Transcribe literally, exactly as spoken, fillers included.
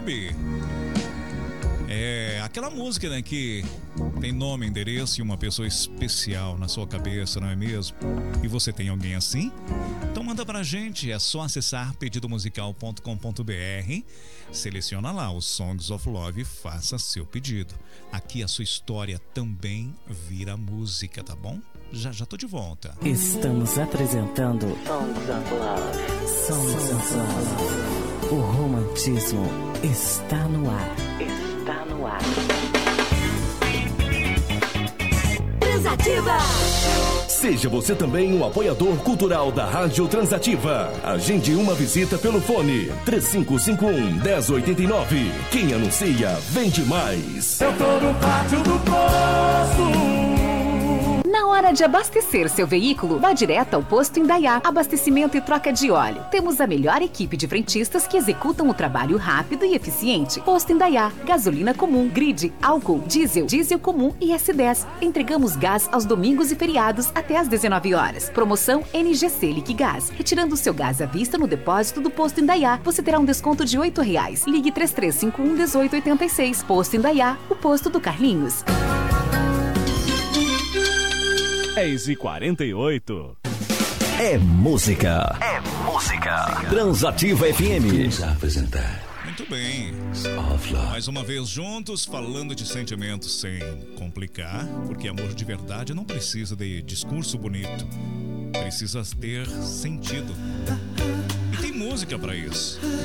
sabe? É aquela música, né, que tem nome, endereço e uma pessoa especial na sua cabeça, não é mesmo? E você tem alguém assim? Então manda pra gente, é só acessar pedido musical ponto com ponto b r, seleciona lá os Songs of Love e faça seu pedido. Aqui a sua história também vira música, tá bom? Já já tô de volta. Estamos apresentando Songs of Love. Songs of Love. O romantismo está no ar. Está no ar. Transativa. Seja você também um apoiador cultural da Rádio Transativa. Agende uma visita pelo fone três cinco cinco um, um zero oito nove. Quem anuncia, vende mais. Eu tô no pátio do posto. Na hora de abastecer seu veículo, vá direto ao Posto Indaiá. Abastecimento e troca de óleo. Temos a melhor equipe de frentistas que executam o trabalho rápido e eficiente. Posto Indaiá. Gasolina comum, grid, álcool, diesel, diesel comum e S dez. Entregamos gás aos domingos e feriados até às dezenove horas. Promoção N G C Liquigás. Retirando o seu gás à vista no depósito do Posto Indaiá, você terá um desconto de oito reais. Ligue três três cinco um, um oito oito seis. Posto Indaiá, o posto do Carlinhos. dez e quarenta e oito. É música. É música. Transativa F M. Vamos apresentar. Muito bem. Mais uma vez juntos, falando de sentimentos sem complicar, porque amor de verdade não precisa de discurso bonito. Precisa ter sentido. E tem música pra isso.